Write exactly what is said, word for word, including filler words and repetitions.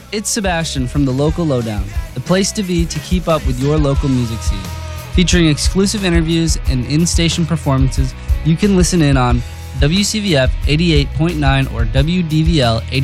It's Sebastian from the Local Lowdown, the place to be to keep up with your local music scene. Featuring exclusive interviews and in-station performances, you can listen in on W C V F eighty-eight point nine or W D V L eighty.